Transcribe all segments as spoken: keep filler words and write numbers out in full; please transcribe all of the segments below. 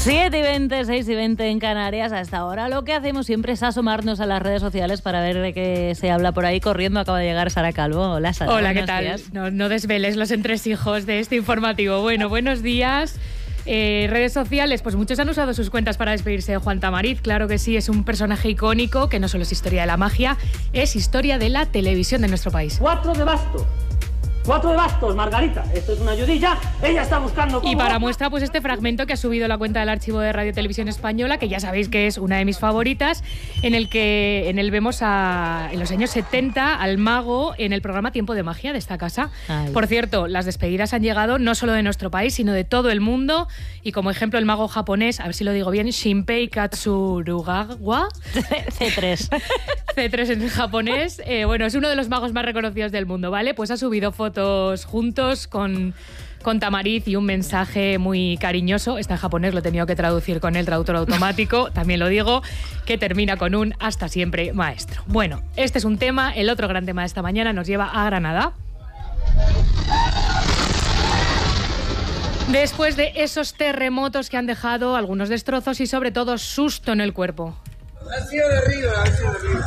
siete y veinte, seis y veinte en Canarias. Hasta ahora lo que hacemos siempre es asomarnos a las redes sociales para ver de qué se habla por ahí. Corriendo acaba de llegar Sara Calvo. Hola, Sara. Hola, ¿qué tal? Días. No, no desveles los entresijos de este informativo. Bueno, buenos días. Eh, redes sociales, pues muchos han usado sus cuentas para despedirse de Juan Tamariz. Claro que sí, es un personaje icónico que no solo es historia de la magia, es historia de la televisión de nuestro país. Cuatro de bastos. Cuatro de bastos, Margarita. Esto es una ayudilla. Ella está buscando... Y para muestra, pues este fragmento que ha subido la cuenta del Archivo de Radio Televisión Española, que ya sabéis que es una de mis favoritas, en el que en él vemos a, en los años setenta al mago en el programa Tiempo de Magia de esta casa. Ay. Por cierto, las despedidas han llegado no solo de nuestro país, sino de todo el mundo. Y como ejemplo, el mago japonés, a ver si lo digo bien, Shinpei Katsurugawa. C tres. C tres en japonés. Eh, bueno, es uno de los magos más reconocidos del mundo, ¿vale? Pues ha subido fotos juntos con, con Tamariz y un mensaje muy cariñoso. Está en japonés, lo he tenido que traducir con el traductor automático, también lo digo, que termina con un hasta siempre, maestro. Bueno, este es un tema. El otro gran tema de esta mañana nos lleva a Granada. Después de esos terremotos que han dejado algunos destrozos y sobre todo susto en el cuerpo. Ha sido de arriba, ha sido de arriba.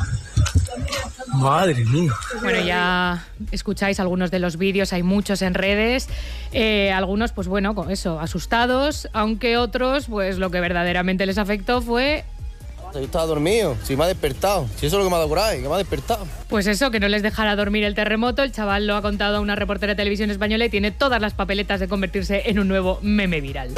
Madre mía. Bueno, ya escucháis algunos de los vídeos, hay muchos en redes, eh, algunos pues bueno, con eso, asustados, aunque otros pues lo que verdaderamente les afectó fue... Yo estaba dormido, si me ha despertado, si eso es lo que me ha dado por ahí, que me ha despertado. Pues eso, que no les dejara dormir el terremoto. El chaval lo ha contado a una reportera de Televisión Española y tiene todas las papeletas de convertirse en un nuevo meme viral.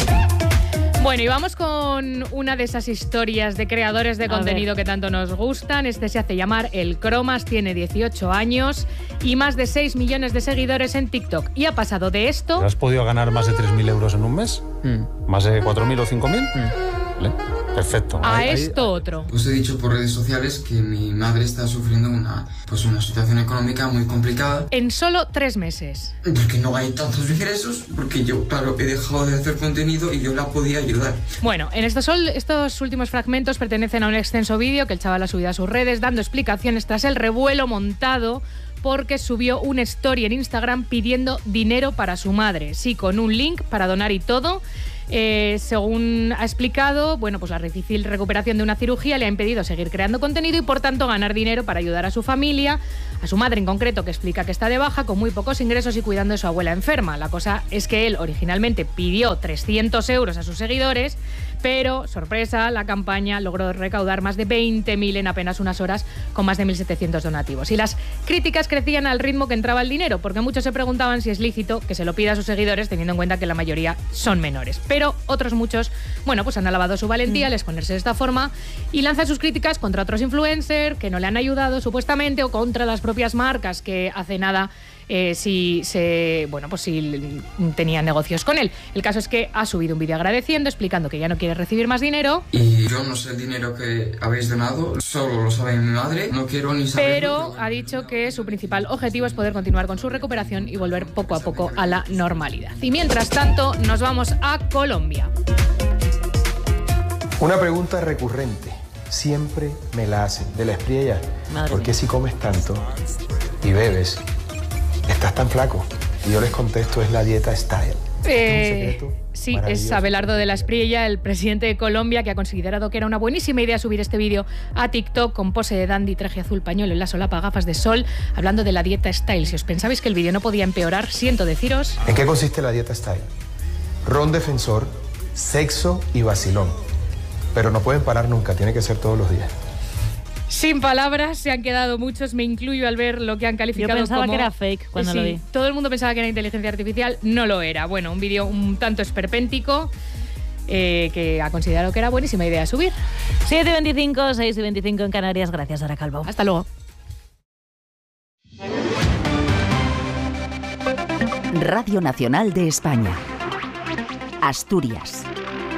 Bueno, y vamos con una de esas historias de creadores de contenido que tanto nos gustan. Este se hace llamar El Cromas, tiene dieciocho años y más de seis millones de seguidores en TikTok. Y ha pasado de esto... ¿Has podido ganar más de tres mil euros en un mes? Mm. ¿Más de cuatro mil o cinco mil? Mm. ¿Vale? Perfecto. A ahí, esto ahí... otro. Os he dicho por redes sociales que mi madre está sufriendo una, pues una situación económica muy complicada. En solo tres meses. Porque no hay tantos ingresos, porque yo, claro, he dejado de hacer contenido y yo la podía ayudar. Bueno, en estos, estos últimos fragmentos pertenecen a un extenso vídeo que el chaval ha subido a sus redes dando explicaciones tras el revuelo montado porque subió una story en Instagram pidiendo dinero para su madre. Sí, con un link para donar y todo. Eh, según ha explicado, bueno, pues la difícil recuperación de una cirugía le ha impedido seguir creando contenido y por tanto ganar dinero para ayudar a su familia, a su madre en concreto, que explica que está de baja con muy pocos ingresos y cuidando de su abuela enferma. La cosa es que él originalmente pidió trescientos euros a sus seguidores, pero, sorpresa, la campaña logró recaudar más de veinte mil en apenas unas horas con más de mil setecientos donativos. Y las críticas crecían al ritmo que entraba el dinero, porque muchos se preguntaban si es lícito que se lo pida a sus seguidores teniendo en cuenta que la mayoría son menores. Pero otros muchos, bueno, pues han alabado su valentía al exponerse de esta forma y lanzan sus críticas contra otros influencers que no le han ayudado supuestamente o contra las propias marcas que hace nada eh, si se, bueno, pues si tenían negocios con él. El caso es que ha subido un vídeo agradeciendo, explicando que ya no quiere recibir más dinero. Y yo no sé el dinero que habéis donado, solo lo sabe mi madre, no quiero ni saberlo. Pero ha dicho que su principal objetivo es poder continuar con su recuperación y volver poco a poco a la normalidad. Y mientras tanto, nos vamos a Colombia. Una pregunta recurrente, siempre me la hacen, de la Espriella. ¿Por qué si comes tanto y bebes, estás tan flaco? Y yo les contesto, es la dieta Style. Eh, sí, es Abelardo de la Espriella, el presidente de Colombia, que ha considerado que era una buenísima idea subir este vídeo a TikTok con pose de dandy, traje azul, pañuelo en la solapa, gafas de sol, hablando de la dieta Style. Si os pensabais que el vídeo no podía empeorar, siento deciros... ¿En qué consiste la dieta Style? Ron defensor, sexo y vacilón. Pero no pueden parar nunca, tiene que ser todos los días. Sin palabras, se han quedado muchos, me incluyo al ver lo que han calificado como... Yo pensaba como, que era fake cuando sí, lo vi. Todo el mundo pensaba que era inteligencia artificial, no lo era. Bueno, un vídeo un tanto esperpéntico eh, que ha considerado que era buenísima idea subir. siete y veinticinco, seis y veinticinco en Canarias. Gracias, Sara Calvo. Hasta luego. Radio Nacional de España. Asturias.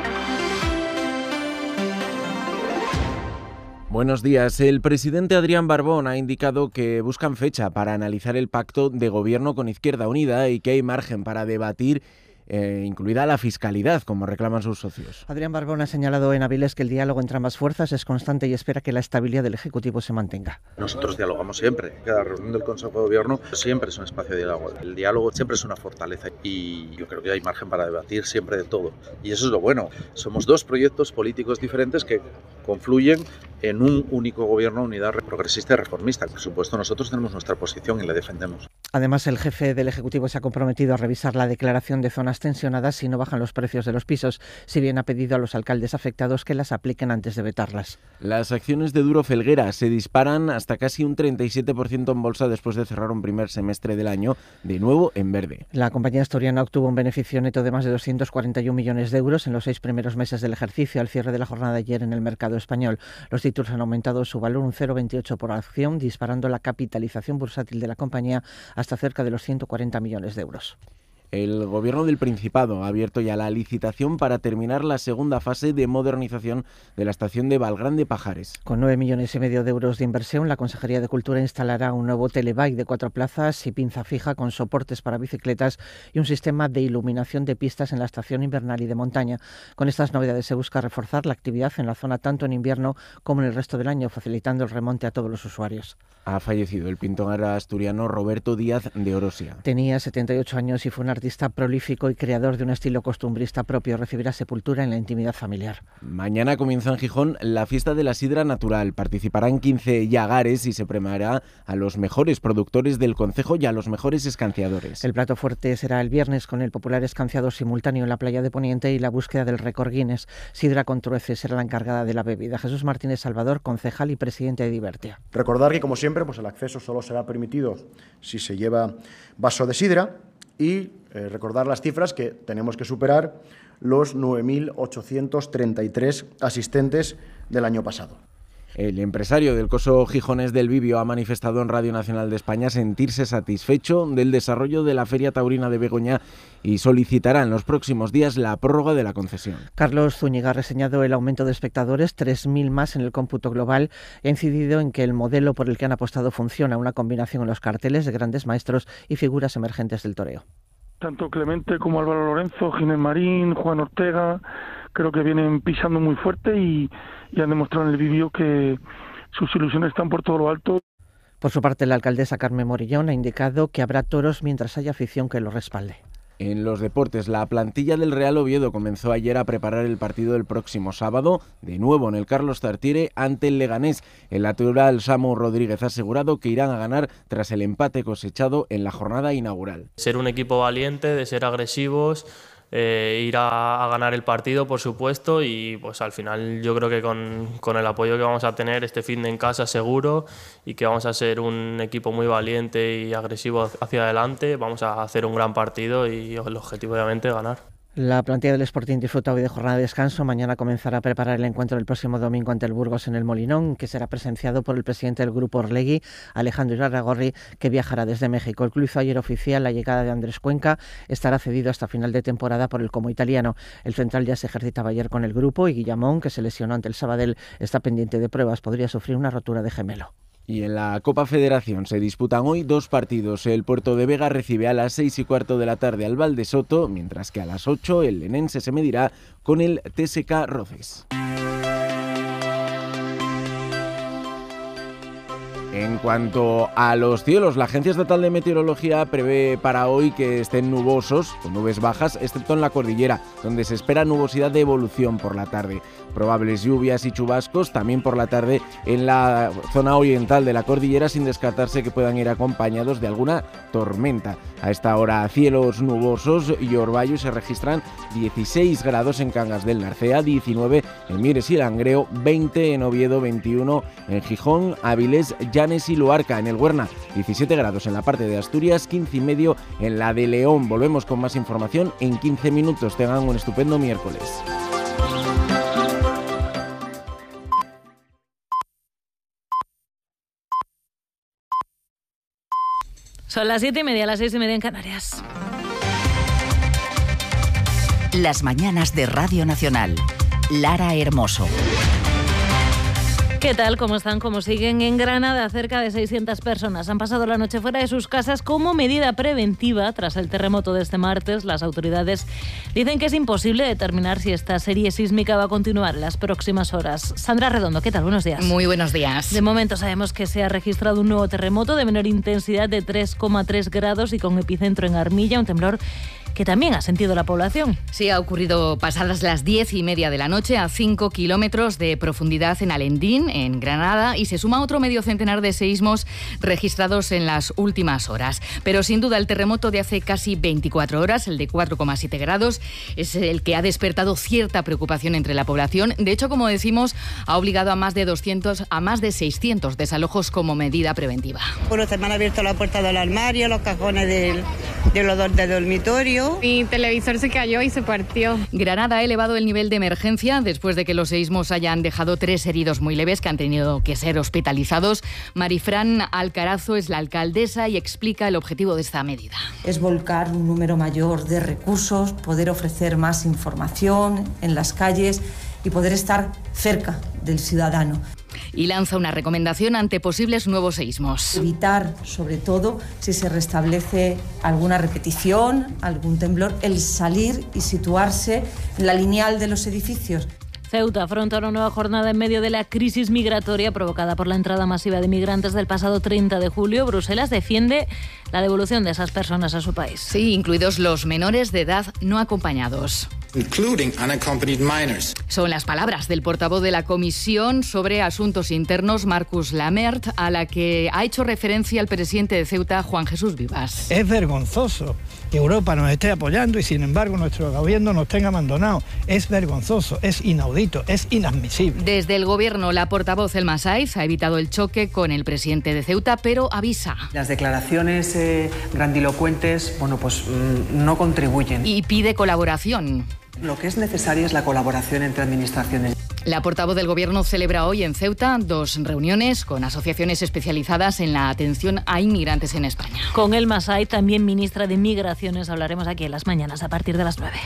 Buenos días. El presidente Adrián Barbón ha indicado que buscan fecha para analizar el pacto de gobierno con Izquierda Unida y que hay margen para debatir eh, incluida la fiscalidad, como reclaman sus socios. Adrián Barbón ha señalado en Avilés que el diálogo entre ambas fuerzas es constante y espera que la estabilidad del Ejecutivo se mantenga. Nosotros dialogamos siempre. Cada reunión del Consejo de Gobierno siempre es un espacio de diálogo. El diálogo siempre es una fortaleza y yo creo que hay margen para debatir siempre de todo. Y eso es lo bueno. Somos dos proyectos políticos diferentes que confluyen en un único gobierno, unidad progresista y reformista. Por supuesto, nosotros tenemos nuestra posición y la defendemos. Además, el jefe del Ejecutivo se ha comprometido a revisar la declaración de zonas tensionadas si no bajan los precios de los pisos, si bien ha pedido a los alcaldes afectados que las apliquen antes de vetarlas. Las acciones de Duro Felguera se disparan hasta casi un treinta y siete por ciento en bolsa después de cerrar un primer semestre del año, de nuevo en verde. La compañía asturiana obtuvo un beneficio neto de más de doscientos cuarenta y un millones de euros en los seis primeros meses del ejercicio, al cierre de la jornada de ayer en el mercado español. Los títulos han aumentado su valor un cero coma veintiocho por acción, disparando la capitalización bursátil de la compañía hasta cerca de los ciento cuarenta millones de euros. El Gobierno del Principado ha abierto ya la licitación para terminar la segunda fase de modernización de la estación de Valgrán de Pajares. Con nueve millones y medio de euros de inversión, la Consejería de Cultura instalará un nuevo telebike de cuatro plazas y pinza fija con soportes para bicicletas y un sistema de iluminación de pistas en la estación invernal y de montaña. Con estas novedades se busca reforzar la actividad en la zona tanto en invierno como en el resto del año, facilitando el remonte a todos los usuarios. Ha fallecido el pintor asturiano Roberto Díaz de Orosia. Tenía setenta y ocho años y fue un artista prolífico y creador de un estilo costumbrista propio. Recibirá sepultura en la intimidad familiar. Mañana comienza en Gijón la fiesta de la sidra natural. Participarán quince llagares y se premiará a los mejores productores del concejo y a los mejores escanciadores. El plato fuerte será el viernes con el popular escanciador simultáneo en la playa de Poniente y la búsqueda del récord Guinness. Sidra con trueces será la encargada de la bebida. Jesús Martínez Salvador, concejal y presidente de Divertia. Recordar que, como siempre, pues el acceso solo será permitido si se lleva vaso de sidra y eh, recordar las cifras que tenemos que superar los nueve mil ochocientos treinta y tres asistentes del año pasado. El empresario del coso gijonés del Bibio ha manifestado en Radio Nacional de España sentirse satisfecho del desarrollo de la Feria Taurina de Begoña y solicitará en los próximos días la prórroga de la concesión. Carlos Zúñiga ha reseñado el aumento de espectadores, tres mil más en el cómputo global, y ha incidido en que el modelo por el que han apostado funciona, una combinación en los carteles de grandes maestros y figuras emergentes del toreo. Tanto Clemente como Álvaro Lorenzo, Ginés Marín, Juan Ortega, creo que vienen pisando muy fuerte y, y han demostrado en el Bibio que sus ilusiones están por todo lo alto. Por su parte, la alcaldesa Carmen Morillón ha indicado que habrá toros mientras haya afición que los respalde. En los deportes, la plantilla del Real Oviedo comenzó ayer a preparar el partido del próximo sábado, de nuevo en el Carlos Tartiere ante el Leganés. El lateral Samu Rodríguez ha asegurado que irán a ganar tras el empate cosechado en la jornada inaugural. Ser un equipo valiente, de ser agresivos, eh, ir a, a ganar el partido, por supuesto, y pues al final yo creo que con, con el apoyo que vamos a tener este fin de en casa seguro y que vamos a ser un equipo muy valiente y agresivo hacia adelante, vamos a hacer un gran partido y el objetivo obviamente es ganar. La plantilla del Sporting disfruta hoy de jornada de descanso. Mañana comenzará a preparar el encuentro del próximo domingo ante el Burgos en el Molinón, que será presenciado por el presidente del grupo Orlegui, Alejandro Irarrágorri, que viajará desde México. El club hizo ayer oficial la llegada de Andrés Cuenca. Estará cedido hasta final de temporada por el Como italiano. El central ya se ejercitaba ayer con el grupo y Guillamón, que se lesionó ante el Sabadell, está pendiente de pruebas. Podría sufrir una rotura de gemelo. Y en la Copa Federación se disputan hoy dos partidos. El Puerto de Vega recibe a las seis y cuarto de la tarde al Valdesoto, mientras que a las ocho el Lenense se medirá con el T S K Roces. En cuanto a los cielos, la Agencia Estatal de Meteorología prevé para hoy que estén nubosos, con nubes bajas, excepto en la cordillera, donde se espera nubosidad de evolución por la tarde. Probables lluvias y chubascos también por la tarde en la zona oriental de la cordillera, sin descartarse que puedan ir acompañados de alguna tormenta. A esta hora, cielos nubosos y Orbayo, se registran dieciséis grados en Cangas del Narcea, diecinueve en Mieres y Langreo, veinte en Oviedo, veintiuno en Gijón, Avilés, Llanes y Luarca. En el Huerna, diecisiete grados en la parte de Asturias, quince y medio en la de León. Volvemos con más información en quince minutos. Tengan un estupendo miércoles. Son las siete y media, las seis y media en Canarias. Las mañanas de Radio Nacional. Lara Hermoso. ¿Qué tal? ¿Cómo están? ¿Cómo siguen? En Granada, cerca de seiscientas personas han pasado la noche fuera de sus casas como medida preventiva tras el terremoto de este martes. Las autoridades dicen que es imposible determinar si esta serie sísmica va a continuar en las próximas horas. Sandra Redondo, ¿qué tal? Buenos días. Muy buenos días. De momento sabemos que se ha registrado un nuevo terremoto de menor intensidad de tres coma tres grados y con epicentro en Armilla, un temblor que también ha sentido la población. Sí, ha ocurrido pasadas las diez y media de la noche a cinco kilómetros de profundidad en Alendín, en Granada, y se suma otro medio centenar de seísmos registrados en las últimas horas. Pero sin duda el terremoto de hace casi veinticuatro horas, el de cuatro coma siete grados, es el que ha despertado cierta preocupación entre la población. De hecho, como decimos, ha obligado a más de doscientos, a más de seiscientos desalojos como medida preventiva. Bueno, se me han abierto la puerta del armario, los cajones del, del odor de dormitorio. Mi televisor se cayó y se partió. Granada ha elevado el nivel de emergencia después de que los seísmos hayan dejado tres heridos muy leves que han tenido que ser hospitalizados. Marifran Alcarazo es la alcaldesa y explica el objetivo de esta medida. Es volcar un número mayor de recursos, poder ofrecer más información en las calles y poder estar cerca del ciudadano. Y lanza una recomendación ante posibles nuevos seísmos. Evitar, sobre todo, si se restablece alguna repetición, algún temblor, el salir y situarse en la lineal de los edificios. Ceuta afronta una nueva jornada en medio de la crisis migratoria provocada por la entrada masiva de migrantes del pasado treinta de julio. Bruselas defiende la devolución de esas personas a su país. Sí, incluidos los menores de edad no acompañados. Including unaccompanied minors. Son las palabras del portavoz de la Comisión sobre Asuntos Internos, Marcus Lamert, a la que ha hecho referencia el presidente de Ceuta, Juan Jesús Vivas. Es vergonzoso que Europa nos esté apoyando y, sin embargo, nuestro gobierno nos tenga abandonados. Es vergonzoso, es inaudito, es inadmisible. Desde el gobierno, la portavoz Elma Saiz ha evitado el choque con el presidente de Ceuta, pero avisa. Las declaraciones eh, grandilocuentes, bueno, pues mmm, no contribuyen. Y pide colaboración. Lo que es necesaria es la colaboración entre administraciones. La portavoz del Gobierno celebra hoy en Ceuta dos reuniones con asociaciones especializadas en la atención a inmigrantes en España. Con Elma Saiz, también ministra de Migraciones, hablaremos aquí en las mañanas a partir de las nueve.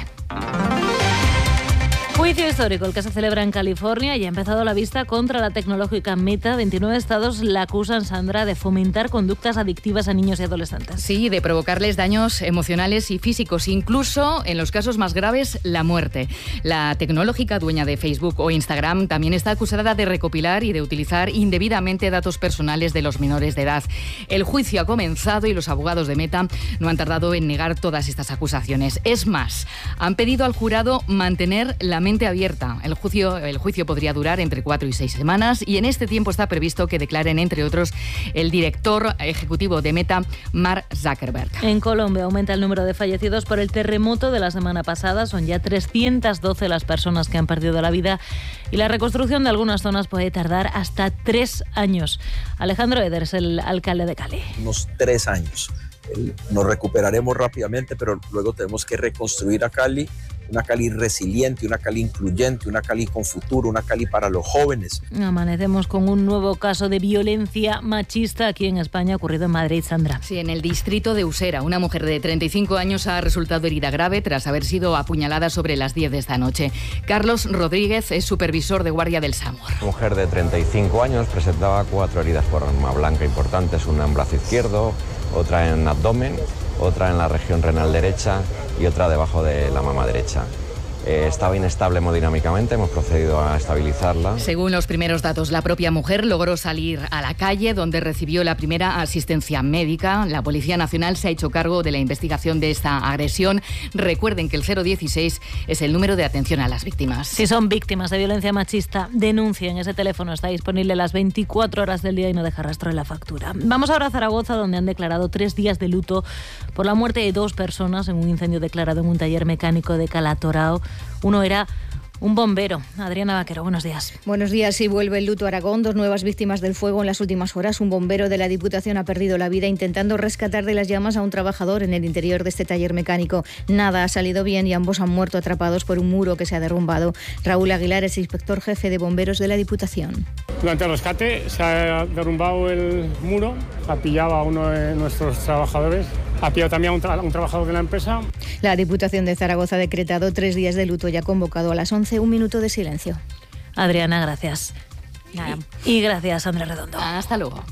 Juicio histórico, el que se celebra en California, y ha empezado la vista contra la tecnológica Meta. veintinueve estados la acusan, Sandra, de fomentar conductas adictivas a niños y adolescentes. Sí, de provocarles daños emocionales y físicos, incluso, en los casos más graves, la muerte. La tecnológica dueña de Facebook o Instagram también está acusada de recopilar y de utilizar indebidamente datos personales de los menores de edad. El juicio ha comenzado y los abogados de Meta no han tardado en negar todas estas acusaciones. Es más, han pedido al jurado mantener la mente abierta. El juicio, el juicio podría durar entre cuatro y seis semanas y en este tiempo está previsto que declaren, entre otros, el director ejecutivo de Meta, Mark Zuckerberg. En Colombia aumenta el número de fallecidos por el terremoto de la semana pasada. Son ya trescientas doce las personas que han perdido la vida y la reconstrucción de algunas zonas puede tardar hasta tres años. Alejandro Eders, el alcalde de Cali. Unos tres años. Nos recuperaremos rápidamente, pero luego tenemos que reconstruir a Cali, una Cali resiliente, una Cali incluyente, una Cali con futuro, una Cali para los jóvenes. Amanecemos con un nuevo caso de violencia machista aquí en España, ocurrido en Madrid, Sandra. Sí, en el distrito de Usera, una mujer de treinta y cinco años ha resultado herida grave tras haber sido apuñalada sobre las diez de esta noche. Carlos Rodríguez es supervisor de guardia del SAMUR. Una mujer de treinta y cinco años presentaba cuatro heridas por arma blanca importantes, una en brazo izquierdo, otra en abdomen, otra en la región renal derecha y otra debajo de la mama derecha. Eh, estaba inestable hemodinámicamente, hemos procedido a estabilizarla. Según los primeros datos, la propia mujer logró salir a la calle, donde recibió la primera asistencia médica. La Policía Nacional se ha hecho cargo de la investigación de esta agresión. Recuerden que el cero dieciséis es el número de atención a las víctimas. Si son víctimas de violencia machista, denuncien. Ese teléfono está disponible las veinticuatro horas del día y no deja rastro en la factura. Vamos ahora a Zaragoza, donde han declarado tres días de luto por la muerte de dos personas en un incendio declarado en un taller mecánico de Calatorao. Uno era un bombero. Adriana Vaquero, buenos días. Buenos días. Sí, vuelve el luto a Aragón. Dos nuevas víctimas del fuego en las últimas horas. Un bombero de la Diputación ha perdido la vida intentando rescatar de las llamas a un trabajador en el interior de este taller mecánico. Nada ha salido bien y ambos han muerto atrapados por un muro que se ha derrumbado. Raúl Aguilar es inspector jefe de bomberos de la Diputación. Durante el rescate se ha derrumbado el muro, ha pillado a uno de nuestros trabajadores, ha pillado también a un, tra- un trabajador de la empresa. La Diputación de Zaragoza ha decretado tres días de luto y ha convocado a las once un minuto de silencio. Adriana, gracias. Nada. Y, y gracias, Andrés Redondo. Hasta luego.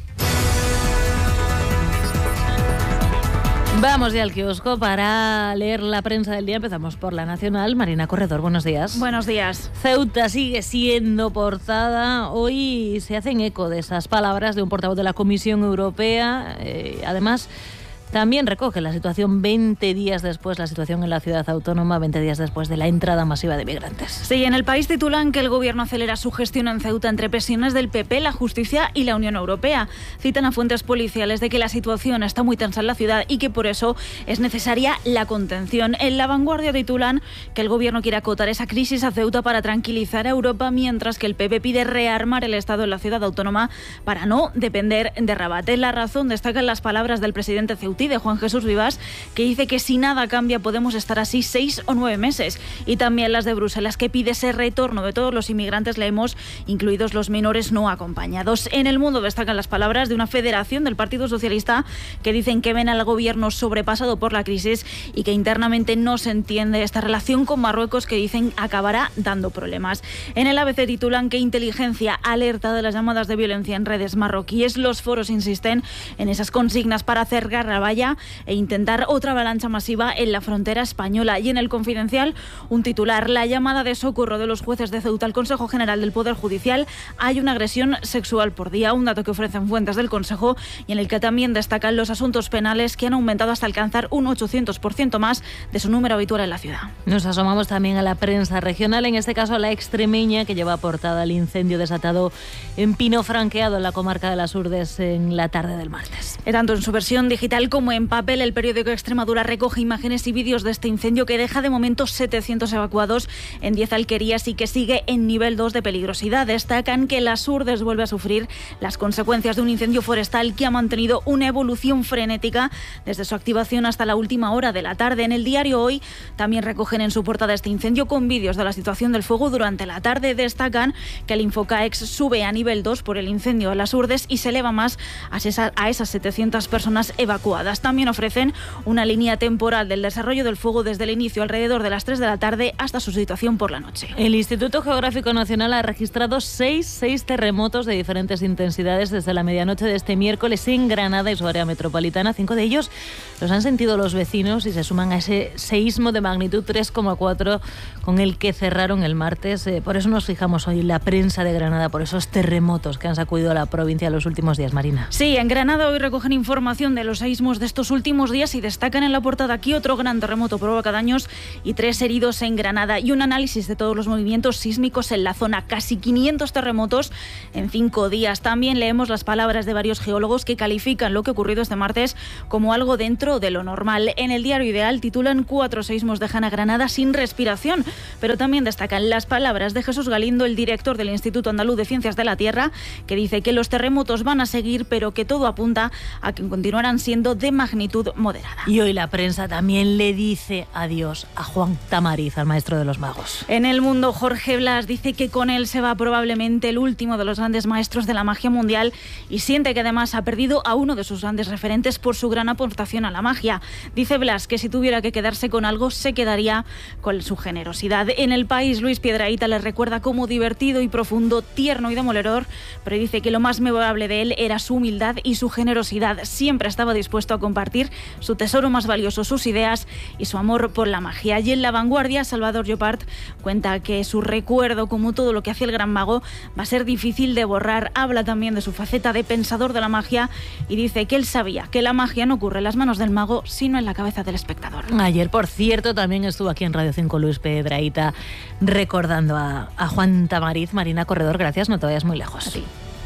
Vamos ya al kiosco para leer la prensa del día. Empezamos por La Nacional. Marina Corredor, buenos días. Buenos días. Ceuta sigue siendo portada. Hoy se hacen eco de esas palabras de un portavoz de la Comisión Europea. Eh, además, también recoge la situación veinte días después, la situación en la ciudad autónoma, veinte días después de la entrada masiva de migrantes. Sí, en El País titulan que el gobierno acelera su gestión en Ceuta entre presiones del P P, la justicia y la Unión Europea. Citan a fuentes policiales de que la situación está muy tensa en la ciudad y que por eso es necesaria la contención. En La Vanguardia titulan que el gobierno quiere acotar esa crisis a Ceuta para tranquilizar a Europa, mientras que el P P pide rearmar el Estado en la ciudad autónoma para no depender de Rabat. En La Razón destacan las palabras del presidente ceutí, de Juan Jesús Vivas, que dice que si nada cambia podemos estar así seis o nueve meses. Y también las de Bruselas, que pide ese retorno de todos los inmigrantes, leemos, incluidos los menores no acompañados. En El Mundo destacan las palabras de una federación del Partido Socialista que dicen que ven al gobierno sobrepasado por la crisis y que internamente no se entiende esta relación con Marruecos, que dicen acabará dando problemas. En el A B C titulan que inteligencia alerta de las llamadas de violencia en redes marroquíes. Los foros insisten en esas consignas para cerrar la valla e intentar otra avalancha masiva en la frontera española. Y en El Confidencial, un titular: la llamada de socorro de los jueces de Ceuta al Consejo General del Poder Judicial. Hay una agresión sexual por día, un dato que ofrecen fuentes del Consejo y en el que también destacan los asuntos penales, que han aumentado hasta alcanzar un ochocientos por ciento más de su número habitual en la ciudad. Nos asomamos también a la prensa regional, en este caso a La Extremeña, que lleva portada el incendio desatado en Pino Franqueado, en la comarca de las Urdes, en la tarde del martes. Tanto en su versión digital como en papel, el periódico Extremadura recoge imágenes y vídeos de este incendio, que deja de momento setecientos evacuados en diez alquerías y que sigue en nivel dos de peligrosidad. Destacan que las Urdes vuelve a sufrir las consecuencias de un incendio forestal que ha mantenido una evolución frenética desde su activación hasta la última hora de la tarde. En el diario Hoy también recogen en su portada este incendio con vídeos de la situación del fuego durante la tarde. Destacan que el Infocaex sube a nivel dos por el incendio de las Urdes y se eleva más a esas, a esas setecientas personas evacuadas. También ofrecen una línea temporal del desarrollo del fuego desde el inicio alrededor de las tres de la tarde hasta su situación por la noche. El Instituto Geográfico Nacional ha registrado seis, seis terremotos de diferentes intensidades desde la medianoche de este miércoles en Granada y su área metropolitana. Cinco de ellos los han sentido los vecinos y se suman a ese seísmo de magnitud tres coma cuatro con el que cerraron el martes. Eh, por eso nos fijamos hoy en la prensa de Granada, por esos terremotos que han sacudido a la provincia en los últimos días, Marina. Sí, en Granada hoy recogen información de los seísmos de estos últimos días y destacan en la portada aquí otro gran terremoto provoca daños y tres heridos en Granada, y un análisis de todos los movimientos sísmicos en la zona, casi quinientos terremotos en cinco días. También leemos las palabras de varios geólogos que califican lo que ha ocurrido este martes como algo dentro de lo normal. En el diario Ideal titulan cuatro seísmos dejan a Granada sin respiración, pero también destacan las palabras de Jesús Galindo, el director del Instituto Andaluz de Ciencias de la Tierra, que dice que los terremotos van a seguir, pero que todo apunta a que continuarán siendo de magnitud moderada. Y hoy la prensa también le dice adiós a Juan Tamariz, al maestro de los magos. En El Mundo, Jorge Blas dice que con él se va probablemente el último de los grandes maestros de la magia mundial y siente que además ha perdido a uno de sus grandes referentes por su gran aportación a la magia. Dice Blas que si tuviera que quedarse con algo se quedaría con su generosidad. En El País, Luis Piedrahita le recuerda como divertido y profundo, tierno y demoledor, pero dice que lo más memorable de él era su humildad y su generosidad. Siempre estaba dispuesto a compartir su tesoro más valioso, sus ideas y su amor por la magia. Y en La Vanguardia, Salvador Llopart cuenta que su recuerdo, como todo lo que hacía el gran mago, va a ser difícil de borrar. Habla también de su faceta de pensador de la magia y dice que él sabía que la magia no ocurre en las manos del mago, sino en la cabeza del espectador. Ayer, por cierto, también estuvo aquí en Radio cinco Luis Piedrahita recordando a, a Juan Tamariz. Marina Corredor, gracias, no te vayas muy lejos. Sí.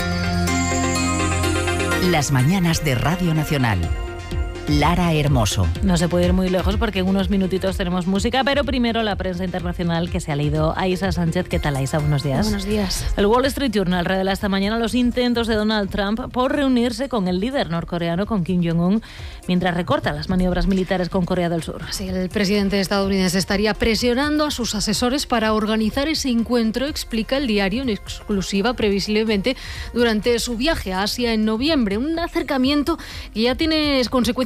Las mañanas de Radio Nacional. Lara Hermoso. No se puede ir muy lejos porque en unos minutitos tenemos música, pero primero la prensa internacional que se ha leído. Aisa Sánchez, ¿qué tal, Aisa? Buenos días. Buenos días. El Wall Street Journal revela esta mañana los intentos de Donald Trump por reunirse con el líder norcoreano, con Kim Jong-un, mientras recorta las maniobras militares con Corea del Sur. Sí, el presidente estadounidense estaría presionando a sus asesores para organizar ese encuentro, explica el diario en exclusiva, previsiblemente durante su viaje a Asia en noviembre. Un acercamiento que ya tiene consecuencias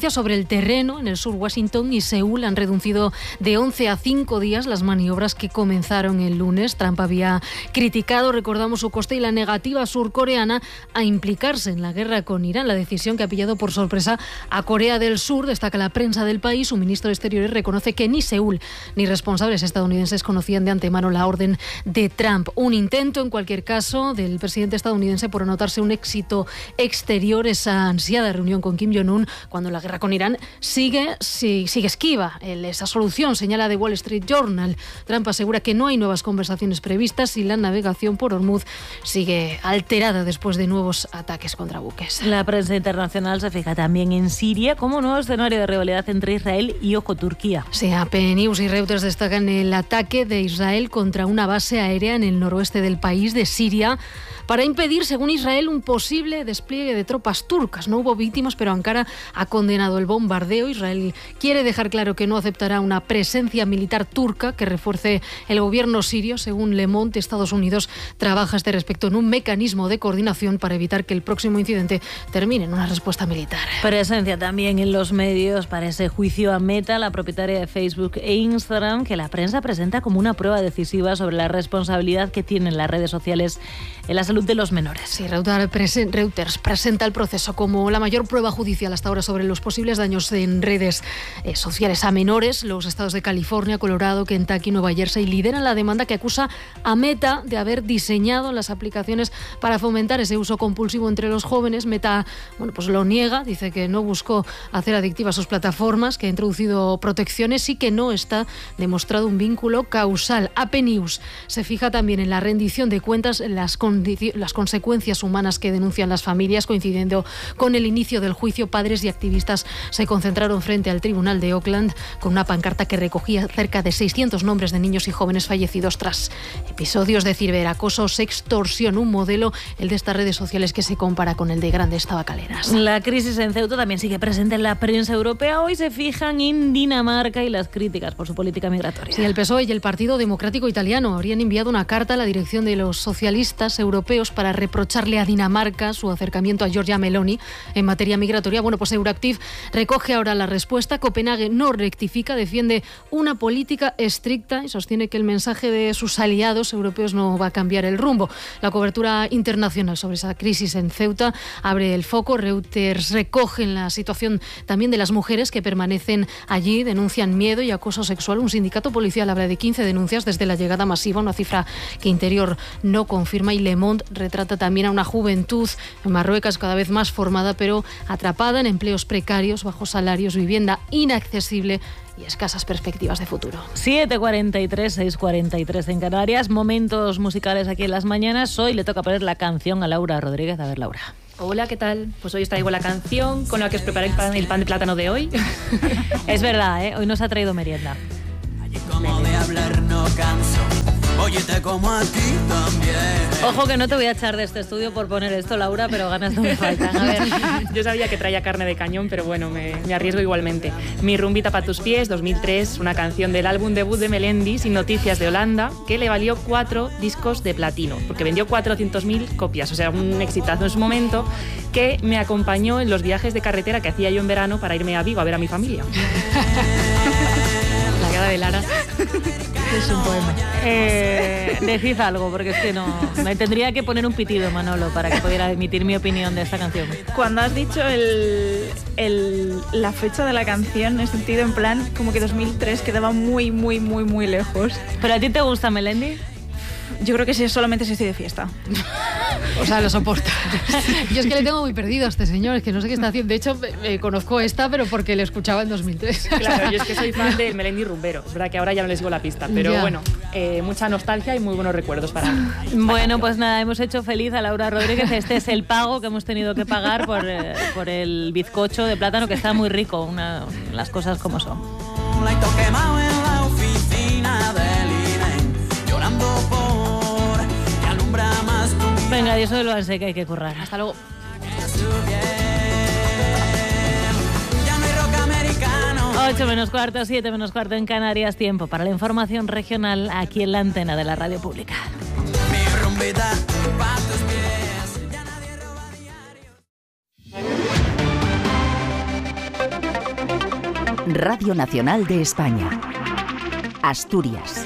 violencia sobre el terreno en el sur. Washington y Seúl han reducido de once a cinco días las maniobras que comenzaron el lunes. Trump había criticado, recordamos, su coste y la negativa surcoreana a implicarse en la guerra con Irán, la decisión que ha pillado por sorpresa a Corea del Sur. Destaca la prensa del país. Su ministro de Exteriores reconoce que ni Seúl ni responsables estadounidenses conocían de antemano la orden de Trump. Un intento, en cualquier caso, del presidente estadounidense por anotarse un éxito exterior, esa ansiada reunión con Kim Jong-un, cuando la guerra con Irán sigue, sigue, sigue esquiva. Esa solución, señala The Wall Street Journal. Trump asegura que no hay nuevas conversaciones previstas y la navegación por Hormuz sigue alterada después de nuevos ataques contra buques. La prensa internacional se fija también en Siria como nuevo escenario de rivalidad entre Israel y, ojo, Turquía. Sí, A P News y Reuters destacan el ataque de Israel contra una base aérea en el noroeste del país de Siria para impedir, según Israel, un posible despliegue de tropas turcas. No hubo víctimas, pero Ankara ha condenado el bombardeo. Israel quiere dejar claro que no aceptará una presencia militar turca que refuerce el gobierno sirio. Según Le Monde, Estados Unidos trabaja a este respecto en un mecanismo de coordinación para evitar que el próximo incidente termine en una respuesta militar. Presencia también en los medios para ese juicio a Meta, la propietaria de Facebook e Instagram, que la prensa presenta como una prueba decisiva sobre la responsabilidad que tienen las redes sociales en la salud de los menores. Sí, Reuters presenta el proceso como la mayor prueba judicial hasta ahora sobre los posibles daños en redes eh, sociales a menores. Los estados de California, Colorado, Kentucky, Nueva Jersey lideran la demanda que acusa a Meta de haber diseñado las aplicaciones para fomentar ese uso compulsivo entre los jóvenes. Meta, bueno, pues lo niega, dice que no buscó hacer adictivas sus plataformas, que ha introducido protecciones y que no está demostrado un vínculo causal. A P News se fija también en la rendición de cuentas, las condiciones las consecuencias humanas que denuncian las familias. Coincidiendo con el inicio del juicio, padres y activistas se concentraron frente al tribunal de Oakland con una pancarta que recogía cerca de seiscientos nombres de niños y jóvenes fallecidos tras episodios de ciberacoso, sextorsión, un modelo, el de estas redes sociales, que se compara con el de grandes tabacaleras. La crisis en Ceuta también sigue presente en la prensa europea. Hoy se fijan en Dinamarca y las críticas por su política migratoria. Sí, el P S O E y el Partido Democrático Italiano habrían enviado una carta a la dirección de los socialistas europeos para reprocharle a Dinamarca su acercamiento a Giorgia Meloni en materia migratoria. Bueno, pues Euractiv recoge ahora la respuesta. Copenhague no rectifica, defiende una política estricta y sostiene que el mensaje de sus aliados europeos no va a cambiar el rumbo. La cobertura internacional sobre esa crisis en Ceuta abre el foco. Reuters recoge la situación también de las mujeres que permanecen allí, denuncian miedo y acoso sexual. Un sindicato policial habla de quince denuncias desde la llegada masiva, una cifra que Interior no confirma. Y Le Monde retrata también a una juventud en Marruecos cada vez más formada, pero atrapada en empleos precarios, bajos salarios, vivienda inaccesible y escasas perspectivas de futuro. siete cuarenta y tres, seis cuarenta y tres en Canarias. Momentos musicales aquí en las mañanas. Hoy le toca poner la canción a Laura Rodríguez. A ver, Laura. Hola, ¿qué tal? Pues hoy os traigo la canción con la que os preparé el pan, el pan de plátano de hoy. Es verdad, ¿eh? Hoy nos ha traído merienda. Como de hablar no canso, óyete como a ti también. Ojo que no te voy a echar de este estudio por poner esto, Laura, pero ganas no me faltan. A ver. Yo sabía que traía carne de cañón, pero bueno, me, me arriesgo igualmente. Mi rumbita pa' tus pies, dos mil tres, una canción del álbum debut de Melendi, Sin Noticias de Holanda, que le valió cuatro discos de platino, porque vendió cuatrocientos mil copias, o sea, un exitazo en su momento, que me acompañó en los viajes de carretera que hacía yo en verano para irme a Vigo a ver a mi familia. La cara de Lara. Es un poema. Eh, decid algo, porque es que no... Me tendría que poner un pitido, Manolo, para que pudiera emitir mi opinión de esta canción. Cuando has dicho el, el, la fecha de la canción, he sentido en plan como que dos mil tres quedaba muy, muy, muy, muy lejos. ¿Pero a ti te gusta Melendi? Yo creo que sí, solamente si estoy de fiesta. O sea, lo soporto. Yo es que le tengo muy perdido a este señor, es que no sé qué está haciendo. De hecho, eh, conozco esta, pero porque le escuchaba en dos mil tres. Claro, yo es que soy fan del Melendi rumbero. Es verdad que ahora ya no les digo la pista, pero yeah. bueno, eh, mucha nostalgia y muy buenos recuerdos para mí. Bueno, pues nada, hemos hecho feliz a Laura Rodríguez. Este es el pago que hemos tenido que pagar por, eh, por el bizcocho de plátano, que está muy rico, una, las cosas como son. Quemado en la oficina del INE, llorando por que alumbra más tu vida. Venga, y eso lo sé que hay que currar. Hasta luego. Ya no hay rock americano. ocho menos cuarto, siete menos cuarto en Canarias. Tiempo para la información regional aquí en la antena de la radio pública. Mi rumbita pa' tus pies. Radio Nacional de España. Asturias.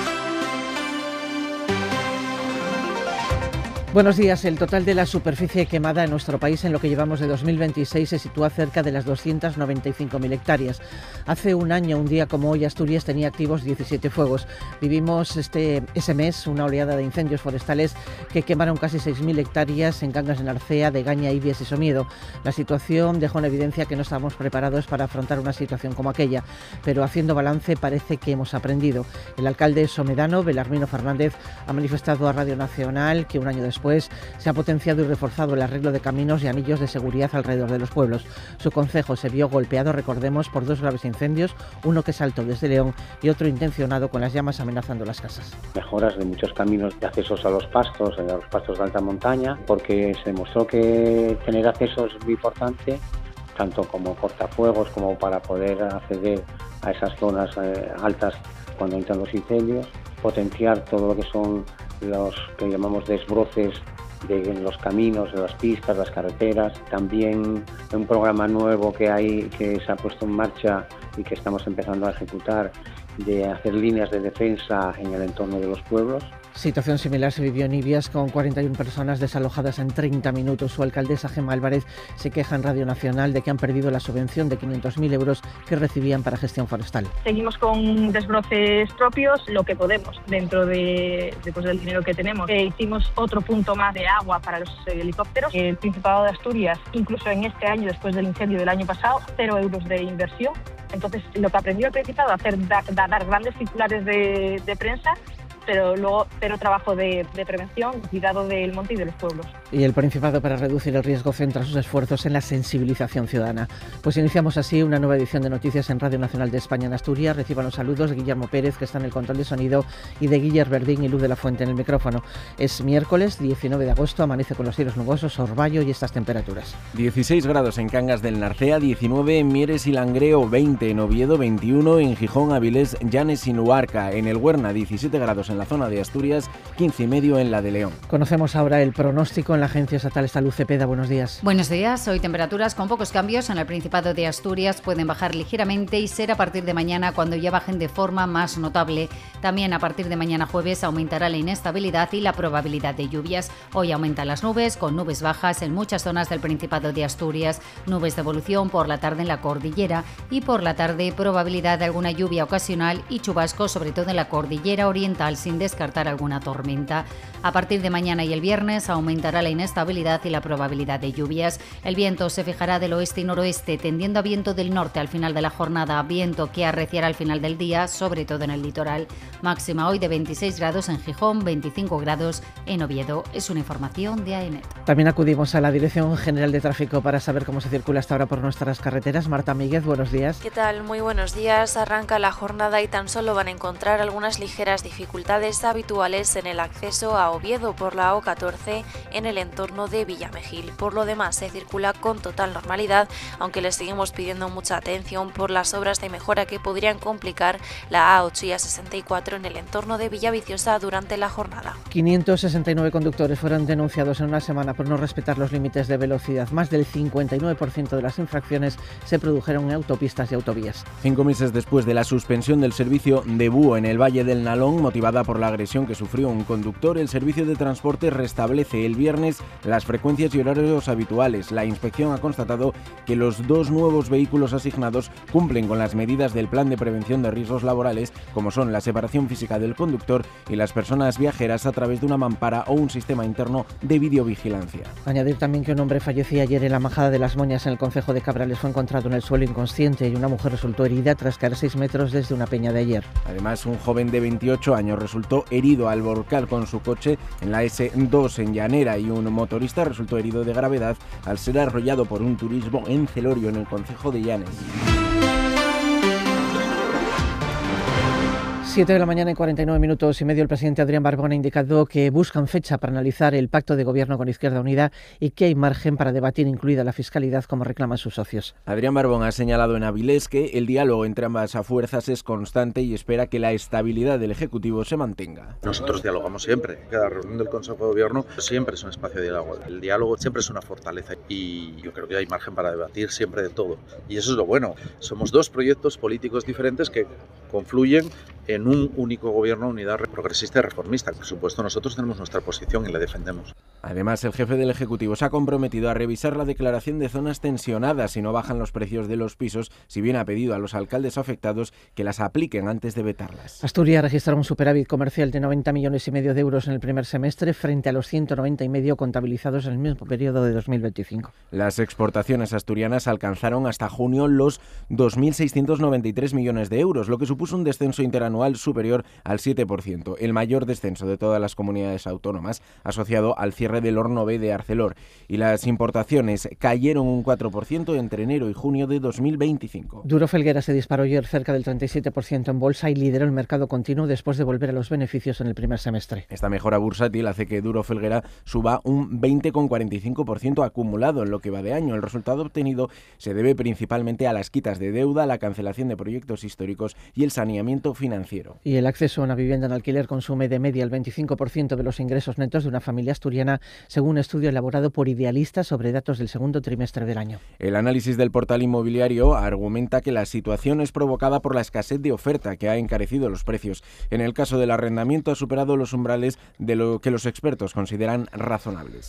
Buenos días. El total de la superficie quemada en nuestro país en lo que llevamos de dos mil veintiséis se sitúa cerca de las doscientas noventa y cinco mil hectáreas. Hace un año, un día como hoy, Asturias tenía activos diecisiete fuegos. Vivimos este, ese mes una oleada de incendios forestales que quemaron casi seis mil hectáreas en Cangas de Narcea, Degaña, Ibias y Somiedo. La situación dejó en evidencia que no estábamos preparados para afrontar una situación como aquella, pero haciendo balance parece que hemos aprendido. El alcalde somedano, Belarmino Fernández, ha manifestado a Radio Nacional que un año después Después se ha potenciado y reforzado el arreglo de caminos y anillos de seguridad alrededor de los pueblos. Su concejo se vio golpeado, recordemos, por dos graves incendios, uno que saltó desde León y otro intencionado con las llamas amenazando las casas. Mejoras de muchos caminos de accesos a los pastos, a los pastos de alta montaña, porque se demostró que tener acceso es muy importante, tanto como cortafuegos como para poder acceder a esas zonas eh, altas cuando entran los incendios, potenciar todo lo que son los que llamamos desbroces de los caminos, de las pistas, las carreteras. También un programa nuevo que hay, que se ha puesto en marcha y que estamos empezando a ejecutar, de hacer líneas de defensa en el entorno de los pueblos. Situación similar se vivió en Ibias, con cuarenta y una personas desalojadas en treinta minutos. Su alcaldesa Gemma Álvarez se queja en Radio Nacional de que han perdido la subvención de quinientos mil euros que recibían para gestión forestal. Seguimos con desbroces propios, lo que podemos, dentro de, de pues, del dinero que tenemos. Eh, hicimos otro punto más de agua para los helicópteros. El Principado de Asturias, incluso en este año, después del incendio del año pasado, cero euros de inversión. Entonces, lo que aprendió el Principado, hacer dar, dar grandes titulares de, de prensa, pero luego cero trabajo de, de prevención, cuidado del monte y de los pueblos. Y el Principado, para reducir el riesgo, centra sus esfuerzos en la sensibilización ciudadana. Pues iniciamos así una nueva edición de Noticias en Radio Nacional de España en Asturias. Reciban los saludos de Guillermo Pérez, que está en el control de sonido, y de Guillermo Verdín y Luz de la Fuente en el micrófono. Es miércoles diecinueve de agosto, amanece con los cielos nubosos, orvallo y estas temperaturas. dieciséis grados en Cangas del Narcea, diecinueve en Mieres y Langreo, veinte en Oviedo, veintiuno en Gijón, Avilés, Llanes y Luarca. En el Huerna, diecisiete grados en la zona de Asturias, quince y medio en la de León. Conocemos ahora el pronóstico en la Agencia Estatal Salud Cepeda. Buenos días. Buenos días. Hoy temperaturas con pocos cambios en el Principado de Asturias, pueden bajar ligeramente y ser a partir de mañana cuando ya bajen de forma más notable. También a partir de mañana jueves aumentará la inestabilidad y la probabilidad de lluvias. Hoy aumentan las nubes, con nubes bajas en muchas zonas del Principado de Asturias, nubes de evolución por la tarde en la cordillera y por la tarde probabilidad de alguna lluvia ocasional y chubascos, sobre todo en la cordillera oriental, sin descartar alguna tormenta. A partir de mañana y el viernes aumentará la inestabilidad y la probabilidad de lluvias. El viento se fijará del oeste y noroeste, tendiendo a viento del norte al final de la jornada, viento que arreciará al final del día, sobre todo en el litoral. Máxima hoy de veintiséis grados en Gijón, veinticinco grados en Oviedo. Es una información de AEMET. También acudimos a la Dirección General de Tráfico para saber cómo se circula hasta ahora por nuestras carreteras. Marta Míguez, buenos días. ¿Qué tal? Muy buenos días. Arranca la jornada y tan solo van a encontrar algunas ligeras dificultades habituales en el acceso a Oviedo por la O catorce en el entorno de Villamejil. Por lo demás se circula con total normalidad, aunque les seguimos pidiendo mucha atención por las obras de mejora que podrían complicar la A ocho y A sesenta y cuatro en el entorno de Villaviciosa durante la jornada. quinientos sesenta y nueve conductores fueron denunciados en una semana por no respetar los límites de velocidad. Más del cincuenta y nueve por ciento de las infracciones se produjeron en autopistas y autovías. Cinco meses después de la suspensión del servicio de búho en el Valle del Nalón, motivada por la agresión que sufrió un conductor, el servicio de transporte restablece el viernes las frecuencias y horarios habituales. La inspección ha constatado que los dos nuevos vehículos asignados cumplen con las medidas del plan de prevención de riesgos laborales, como son la separación física del conductor y las personas viajeras a través de una mampara o un sistema interno de videovigilancia. Añadir también que un hombre fallecía ayer en la Majada de las Moñas, en el concejo de Cabrales. Fue encontrado en el suelo inconsciente y una mujer resultó herida tras caer seis metros desde una peña de ayer. Además, un joven de veintiocho años resultó herido al volcar con su coche en la ese dos en Llanera y un motorista resultó herido de gravedad al ser arrollado por un turismo en Celorio, en el concejo de Llanes. Siete de la mañana y cuarenta y nueve minutos y medio. El presidente Adrián Barbón ha indicado que buscan fecha para analizar el pacto de gobierno con Izquierda Unida y que hay margen para debatir, incluida la fiscalidad, como reclaman sus socios. Adrián Barbón ha señalado en Avilés que el diálogo entre ambas fuerzas es constante y espera que la estabilidad del Ejecutivo se mantenga. Nosotros dialogamos siempre. Cada reunión del Consejo de Gobierno siempre es un espacio de diálogo. El diálogo siempre es una fortaleza y yo creo que hay margen para debatir siempre de todo. Y eso es lo bueno. Somos dos proyectos políticos diferentes que confluyen en un único gobierno, unidad progresista y reformista. Por supuesto, nosotros tenemos nuestra posición y la defendemos. Además, el jefe del Ejecutivo se ha comprometido a revisar la declaración de zonas tensionadas si no bajan los precios de los pisos, si bien ha pedido a los alcaldes afectados que las apliquen antes de vetarlas. Asturias registra un superávit comercial de noventa millones y medio de euros en el primer semestre frente a los ciento noventa y medio contabilizados en el mismo periodo de dos mil veinticinco. Las exportaciones asturianas alcanzaron hasta junio los dos mil seiscientos noventa y tres millones de euros, lo que supuso un descenso interanual superior al siete por ciento, el mayor descenso de todas las comunidades autónomas, asociado al cierre del horno B de Arcelor. Y las importaciones cayeron un cuatro por ciento entre enero y junio de dos mil veinticinco. Duro Felguera se disparó ayer cerca del treinta y siete por ciento en bolsa y lideró el mercado continuo después de volver a los beneficios en el primer semestre. Esta mejora bursátil hace que Duro Felguera suba un veinte coma cuarenta y cinco por ciento acumulado en lo que va de año. El resultado obtenido se debe principalmente a las quitas de deuda, la cancelación de proyectos históricos y el saneamiento financiero. Y el acceso a una vivienda en alquiler consume de media el veinticinco por ciento de los ingresos netos de una familia asturiana, según un estudio elaborado por Idealista sobre datos del segundo trimestre del año. El análisis del portal inmobiliario argumenta que la situación es provocada por la escasez de oferta, que ha encarecido los precios. En el caso del arrendamiento ha superado los umbrales de lo que los expertos consideran razonables.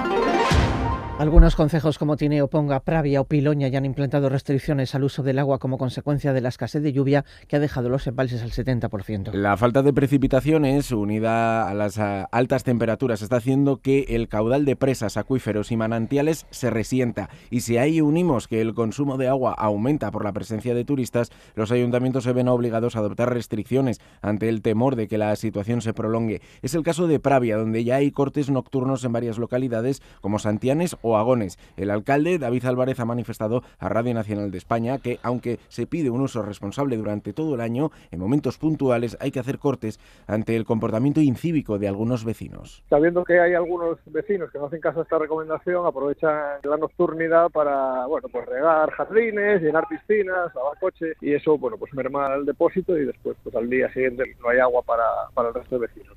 Algunos concejos como Tineo, Ponga, Pravia o Piloña ya han implantado restricciones al uso del agua como consecuencia de la escasez de lluvia que ha dejado los embalses al setenta por ciento. La falta de precipitaciones, unida a las altas temperaturas, está haciendo que el caudal de presas, acuíferos y manantiales se resienta. Y si a ello unimos que el consumo de agua aumenta por la presencia de turistas, los ayuntamientos se ven obligados a adoptar restricciones ante el temor de que la situación se prolongue. Es el caso de Pravia, donde ya hay cortes nocturnos en varias localidades como Santianes o Agones. El alcalde, David Álvarez, ha manifestado a Radio Nacional de España que, aunque se pide un uso responsable durante todo el año, en momentos puntuales hay que hacer cortes ante el comportamiento incívico de algunos vecinos. Sabiendo que hay algunos vecinos que no hacen caso a esta recomendación, aprovechan la nocturnidad para, bueno, pues regar jardines, llenar piscinas, lavar coches, y eso, bueno, pues merma el depósito y después, pues al día siguiente no hay agua para, para el resto de vecinos.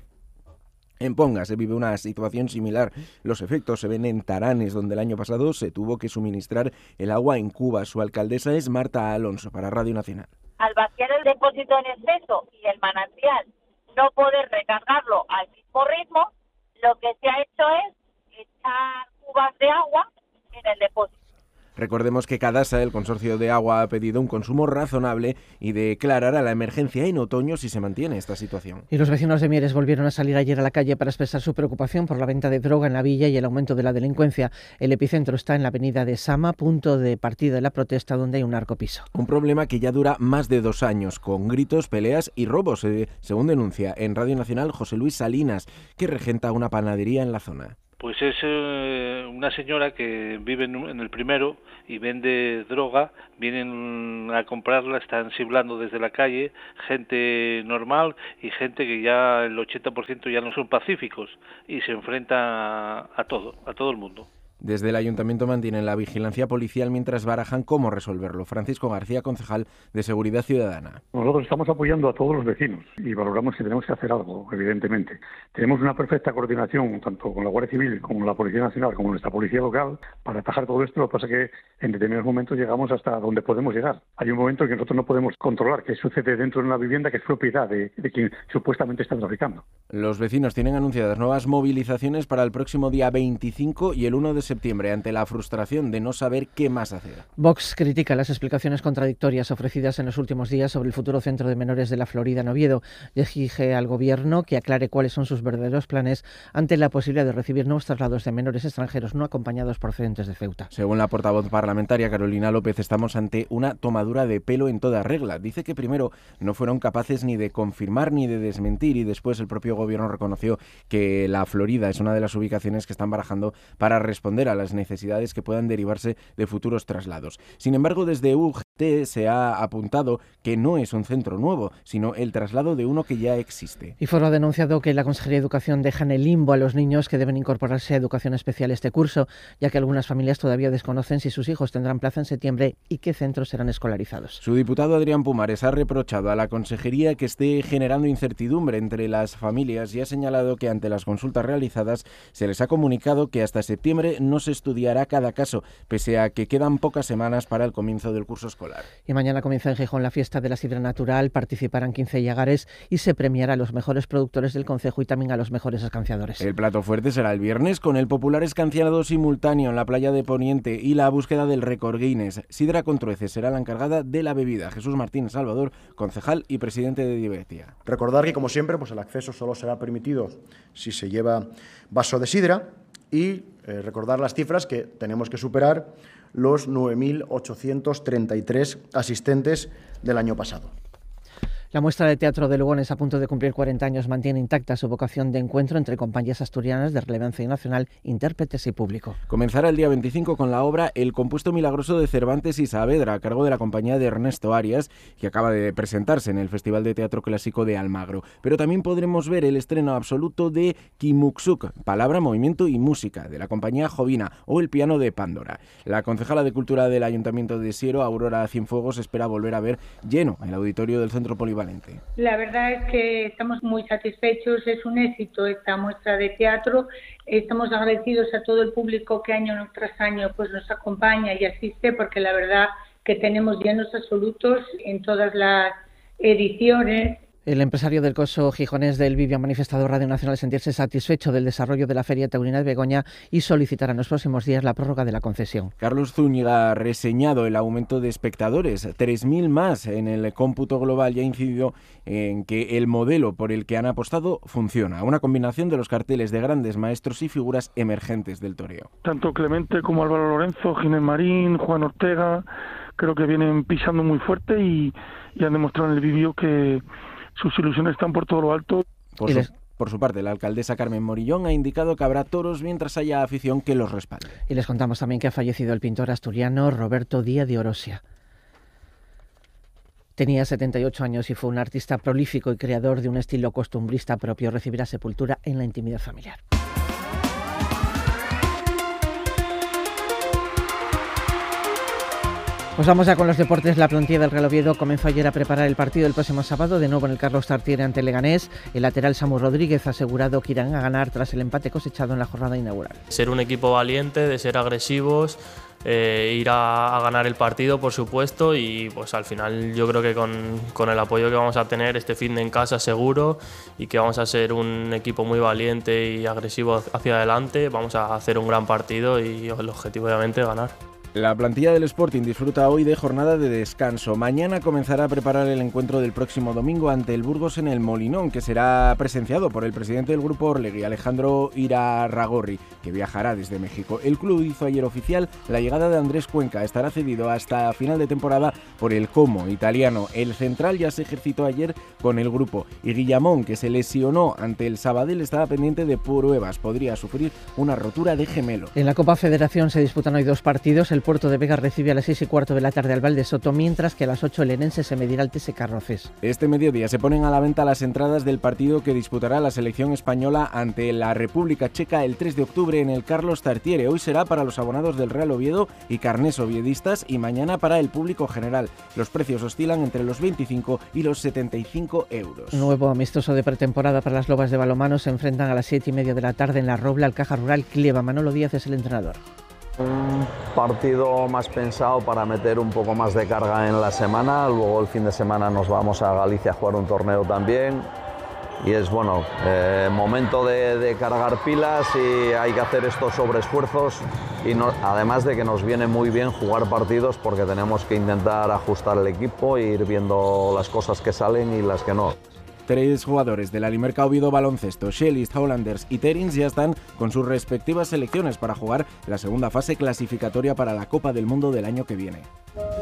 En Ponga se vive una situación similar. Los efectos se ven en Taranes, donde el año pasado se tuvo que suministrar el agua en Cuba. Su alcaldesa es Marta Alonso, para Radio Nacional. Al vaciar el depósito en exceso y el manantial no poder recargarlo al mismo ritmo, lo que se ha hecho es echar cubas de agua en el depósito. Recordemos que Cadasa, el consorcio de agua, ha pedido un consumo razonable y declarará la emergencia en otoño si se mantiene esta situación. Y los vecinos de Mieres volvieron a salir ayer a la calle para expresar su preocupación por la venta de droga en la villa y el aumento de la delincuencia. El epicentro está en la avenida de Sama, punto de partida de la protesta donde hay un narcopiso. Un problema que ya dura más de dos años, con gritos, peleas y robos, eh, según denuncia en Radio Nacional José Luis Salinas, que regenta una panadería en la zona. Pues es eh, una señora que vive en, en el primero y vende droga, vienen a comprarla, están siblando desde la calle, gente normal y gente que ya el ochenta por ciento ya no son pacíficos y se enfrentan a, a todo, a todo el mundo. Desde el Ayuntamiento mantienen la vigilancia policial mientras barajan cómo resolverlo. Francisco García, concejal de Seguridad Ciudadana. Nosotros estamos apoyando a todos los vecinos y valoramos que tenemos que hacer algo, evidentemente. Tenemos una perfecta coordinación tanto con la Guardia Civil como con la Policía Nacional como nuestra Policía Local para atajar todo esto. Lo que pasa es que en determinados momentos llegamos hasta donde podemos llegar. Hay un momento en que nosotros no podemos controlar qué sucede dentro de una vivienda que es propiedad de, de quien supuestamente está traficando. Los vecinos tienen anunciadas nuevas movilizaciones para el próximo día veinticinco y el uno de septiembre ante la frustración de no saber qué más hacer. Vox critica las explicaciones contradictorias ofrecidas en los últimos días sobre el futuro centro de menores de la Florida en Oviedo y exige al Gobierno que aclare cuáles son sus verdaderos planes ante la posibilidad de recibir nuevos traslados de menores extranjeros no acompañados procedentes de Ceuta. Según la portavoz parlamentaria Carolina López, estamos ante una tomadura de pelo en toda regla. Dice que primero no fueron capaces ni de confirmar ni de desmentir y después el propio Gobierno reconoció que la Florida es una de las ubicaciones que están barajando para responder responder a las necesidades que puedan derivarse de futuros traslados. Sin embargo, desde U G T se ha apuntado que no es un centro nuevo, sino el traslado de uno que ya existe. Y Foro ha denunciado que la Consejería de Educación deja en el limbo a los niños que deben incorporarse a educación especial este curso, ya que algunas familias todavía desconocen si sus hijos tendrán plaza en septiembre y qué centros serán escolarizados. Su diputado Adrián Pumares ha reprochado a la Consejería que esté generando incertidumbre entre las familias y ha señalado que ante las consultas realizadas se les ha comunicado que hasta septiembre no se estudiará cada caso, pese a que quedan pocas semanas para el comienzo del curso escolar. Y mañana comienza en Gijón la fiesta de la sidra natural, participarán quince llagares y se premiará a los mejores productores del concejo y también a los mejores escanciadores. El plato fuerte será el viernes con el popular escanciado simultáneo en la playa de Poniente y la búsqueda del récord Guinness. Sidra con Trueces será la encargada de la bebida. Jesús Martínez Salvador, concejal y presidente de Divertia. Recordar que, como siempre, pues el acceso solo será permitido si se lleva vaso de sidra y eh, recordar las cifras que tenemos que superar los nueve mil ochocientos treinta y tres asistentes del año pasado. La muestra de teatro de Lugones, a punto de cumplir cuarenta años, mantiene intacta su vocación de encuentro entre compañías asturianas de relevancia nacional, intérpretes y público. Comenzará el día veinticinco con la obra El compuesto milagroso de Cervantes y Saavedra, a cargo de la compañía de Ernesto Arias, que acaba de presentarse en el Festival de Teatro Clásico de Almagro. Pero también podremos ver el estreno absoluto de Kimuksuk, Palabra, Movimiento y Música, de la compañía Jovina, o El piano de Pándora. La concejala de Cultura del Ayuntamiento de Siero, Aurora Cienfuegos, espera volver a ver lleno el auditorio del Centro Polivalente. La verdad es que estamos muy satisfechos, es un éxito esta muestra de teatro. Estamos agradecidos a todo el público que año tras año pues nos acompaña y asiste, porque la verdad que tenemos llenos absolutos en todas las ediciones. El empresario del coso gijonés del Vivi ha manifestado a Radio Nacional sentirse satisfecho del desarrollo de la Feria Taurina de Begoña y solicitará en los próximos días la prórroga de la concesión. Carlos Zúñiga ha reseñado el aumento de espectadores, tres mil más en el cómputo global, y ha incidido en que el modelo por el que han apostado funciona, una combinación de los carteles de grandes maestros y figuras emergentes del toreo. Tanto Clemente como Álvaro Lorenzo, Ginés Marín, Juan Ortega, creo que vienen pisando muy fuerte y, y han demostrado en el vídeo que sus ilusiones están por todo lo alto. Por su, por su parte, la alcaldesa Carmen Morillón ha indicado que habrá toros mientras haya afición que los respalde. Y les contamos también que ha fallecido el pintor asturiano Roberto Díaz de Orosia. Tenía setenta y ocho años y fue un artista prolífico y creador de un estilo costumbrista propio. Recibirá sepultura en la intimidad familiar. Pues vamos ya con los deportes. La plantilla del Real Oviedo comenzó ayer a preparar el partido del próximo sábado, de nuevo en el Carlos Tartiere ante Leganés. El lateral Samu Rodríguez ha asegurado que irán a ganar tras el empate cosechado en la jornada inaugural. Ser un equipo valiente, de ser agresivos, eh, ir a, a ganar el partido, por supuesto, y pues al final yo creo que con, con el apoyo que vamos a tener este fin de en casa seguro, y que vamos a ser un equipo muy valiente y agresivo hacia adelante, vamos a hacer un gran partido y el objetivo obviamente es ganar. La plantilla del Sporting disfruta hoy de jornada de descanso. Mañana comenzará a preparar el encuentro del próximo domingo ante el Burgos en el Molinón, que será presenciado por el presidente del grupo Orlegui, Alejandro Irarragorri, que viajará desde México. El club hizo ayer oficial la llegada de Andrés Cuenca. Estará cedido hasta final de temporada por el Como italiano. El central ya se ejercitó ayer con el grupo, y Guillamón, que se lesionó ante el Sabadell, estaba pendiente de pruebas. Podría sufrir una rotura de gemelo. En la Copa Federación se disputan hoy dos partidos. El Puerto de Vega recibe a las seis y cuarto de la tarde al Valdesoto, mientras que a las ocho el Herense se medirá al T S Carroces. Este mediodía se ponen a la venta las entradas del partido que disputará la selección española ante la República Checa el tres de octubre en el Carlos Tartiere. Hoy será para los abonados del Real Oviedo y carnés oviedistas, y mañana para el público general. Los precios oscilan entre los veinticinco y los setenta y cinco euros. Nuevo amistoso de pretemporada para las Lobas de balonmano. Se enfrentan a las siete y media de la tarde en la Robla al Caja Rural Clieva. Manolo Díaz es el entrenador. Un partido más pensado para meter un poco más de carga en la semana. Luego el fin de semana nos vamos a Galicia a jugar un torneo también. Y es bueno, eh, momento de, de cargar pilas, y hay que hacer estos sobreesfuerzos. Y no, además de que nos viene muy bien jugar partidos, porque tenemos que intentar ajustar el equipo e ir viendo las cosas que salen y las que no. Tres jugadores de la Limerca Oviedo Baloncesto, Shellis, Hollanders y Terins, ya están con sus respectivas selecciones para jugar la segunda fase clasificatoria para la Copa del Mundo del año que viene.